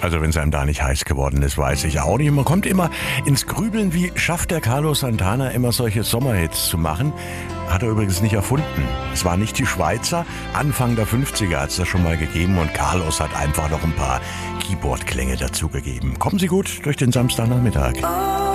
Also wenn es einem da nicht heiß geworden ist, weiß ich auch nicht. Man kommt immer ins Grübeln, wie schafft der Carlos Santana immer solche Sommerhits zu machen. Hat er übrigens nicht erfunden. Es war nicht die Schweizer. Anfang der 50er hat es das schon mal gegeben und Carlos hat einfach noch ein paar Keyboard-Klänge dazugegeben. Kommen Sie gut durch den Samstagnachmittag.